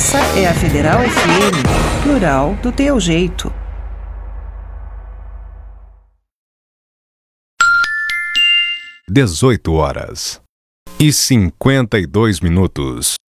Essa é a Federal FM, plural do teu jeito. 18h52